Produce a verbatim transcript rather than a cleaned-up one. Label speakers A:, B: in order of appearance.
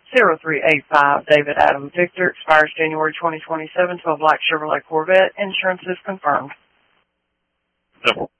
A: zero three eight five, David Adam Victor, expires January twenty twenty-seven to a black Chevrolet Corvette. Insurance is confirmed.
B: No.